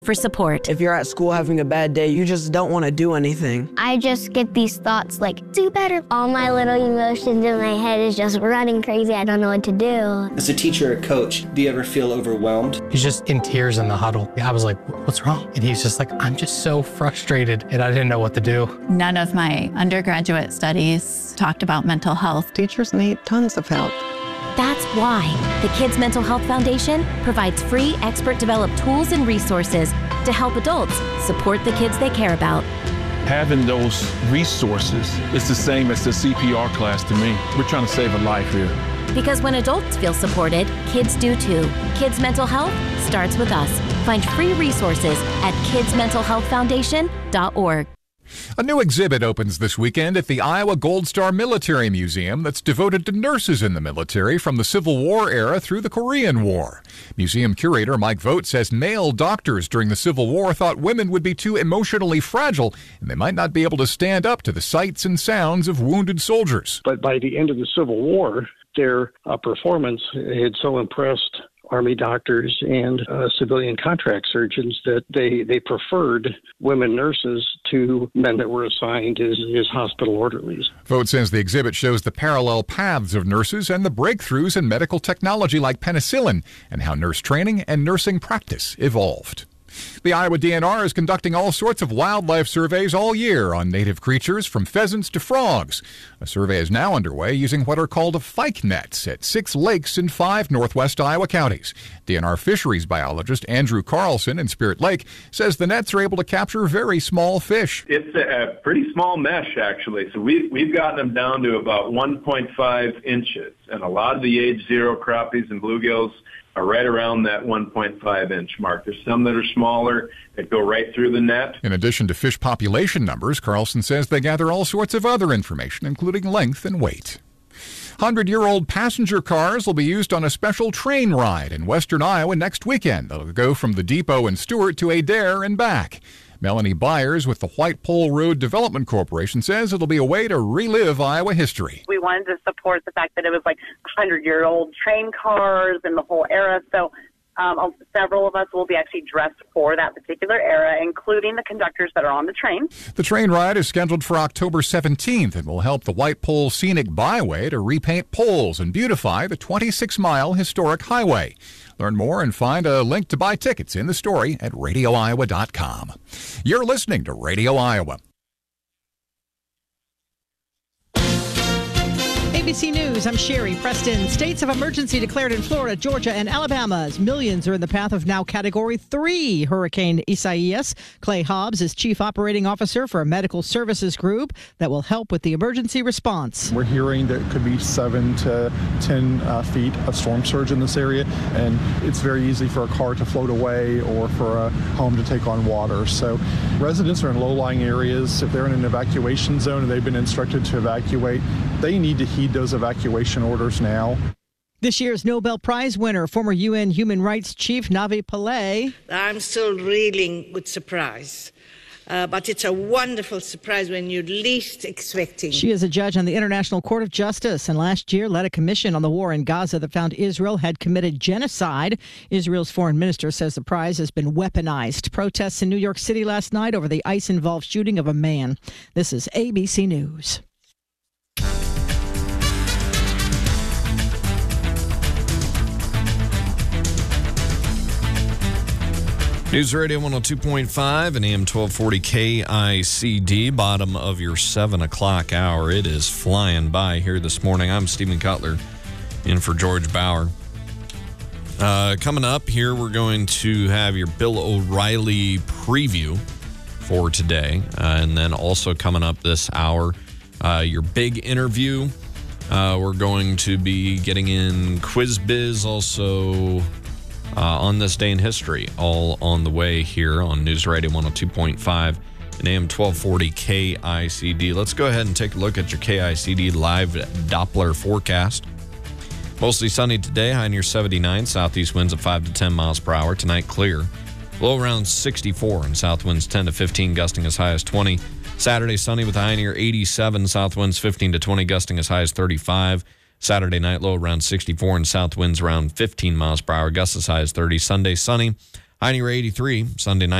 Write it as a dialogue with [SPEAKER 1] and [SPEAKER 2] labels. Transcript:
[SPEAKER 1] for support.
[SPEAKER 2] If you're at school having a bad day, you just don't want to do anything.
[SPEAKER 3] I just get these thoughts like, do better. All my little emotions in my head is just running crazy. I don't know what to do.
[SPEAKER 4] As a teacher or coach, do you ever feel overwhelmed?
[SPEAKER 5] He's just in tears in the huddle. I was like, what's wrong? And he's just like, I'm just so frustrated, and I didn't know what to do.
[SPEAKER 6] None of my undergraduate studies talked about mental health.
[SPEAKER 7] Teachers need tons of help.
[SPEAKER 1] That's why the Kids Mental Health Foundation provides free expert-developed tools and resources to help adults support the kids they care about.
[SPEAKER 8] Having those resources is the same as the CPR class to me. We're trying to save a life here.
[SPEAKER 1] Because when adults feel supported, kids do too. Kids Mental Health starts with us. Find free resources at kidsmentalhealthfoundation.org.
[SPEAKER 9] A new exhibit opens this weekend at the Iowa Gold Star Military Museum that's devoted to nurses in the military from the Civil War era through the Korean War. Museum curator Mike Vogt says male doctors during the Civil War thought women would be too emotionally fragile and they might not be able to stand up to the sights and sounds of wounded soldiers.
[SPEAKER 10] But by the end of the Civil War, their performance had so impressed Army doctors and civilian contract surgeons that they preferred women nurses to men that were assigned as hospital orderlies.
[SPEAKER 9] Vogt says the exhibit shows the parallel paths of nurses and the breakthroughs in medical technology like penicillin and how nurse training and nursing practice evolved. The Iowa DNR is conducting all sorts of wildlife surveys all year on native creatures from pheasants to frogs. A survey is now underway using what are called fike nets at 6 lakes in 5 northwest Iowa counties. DNR fisheries biologist Andrew Carlson in Spirit Lake says the nets are able to capture very small fish.
[SPEAKER 11] It's a pretty small mesh, actually. So we've gotten them down to about 1.5 inches. And a lot of the age 0 crappies and bluegills are right around that 1.5 inch mark. There's some that are smaller that go right through the net.
[SPEAKER 9] In addition to fish population numbers, Carlson says they gather all sorts of other information, including length and weight. 100-year-old passenger cars will be used on a special train ride in western Iowa next weekend. They'll go from the depot in Stewart to Adair and back. Melanie Byers with the White Pole Road Development Corporation says it'll be a way to relive Iowa history.
[SPEAKER 12] We wanted to support the fact that it was like 100-year-old train cars and the whole era. So several of us will be actually dressed for that particular era, including the conductors that are on the train.
[SPEAKER 9] The train ride is scheduled for October 17th and will help the White Pole Scenic Byway to repaint poles and beautify the 26-mile historic highway. Learn more and find a link to buy tickets in the story at radioiowa.com. You're listening to Radio Iowa.
[SPEAKER 13] ABC News, I'm Sherry Preston. States of emergency declared in Florida, Georgia, and Alabama as millions are in the path of now Category 3 Hurricane Isaias. Clay Hobbs is Chief Operating Officer for a medical services group that will help with the emergency response.
[SPEAKER 14] We're hearing that it could be 7 to 10 feet of storm surge in this area, and it's very easy for a car to float away or for a home to take on water. So residents are in low-lying areas. If they're in an evacuation zone and they've been instructed to evacuate, they need to heed those evacuation orders now.
[SPEAKER 13] This year's Nobel Prize winner, former UN Human Rights Chief Navi Pillay.
[SPEAKER 15] I'm still reeling with surprise. But it's a wonderful surprise when you're least expecting.
[SPEAKER 13] She is a judge on the International Court of Justice and last year led a commission on the war in Gaza that found Israel had committed genocide. Israel's foreign minister says the prize has been weaponized. Protests in New York City last night over the ICE-involved shooting of a man. This is ABC News.
[SPEAKER 16] News Radio 102.5 and AM 1240 KICD, bottom of your 7 o'clock hour. It is flying by here this morning. I'm Stephen Cutler, in for George Bauer. Coming up here, we're going to have your Bill O'Reilly preview for today. And then also coming up this hour, your big interview. We're going to be getting in Quiz Biz, also on this day in history, all on the way here on News Radio 102.5 and AM 1240 KICD. Let's go ahead and take a look at your KICD live Doppler forecast. Mostly sunny today, high near 79, southeast winds at 5 to 10 miles per hour. Tonight, clear. Low around 64 and south winds 10 to 15, gusting as high as 20. Saturday, sunny with a high near 87, south winds 15 to 20, gusting as high as 35. Saturday night, low around 64 and south winds around 15 miles per hour, gusts as high as 30. Sunday, sunny, High near 83 Sunday night.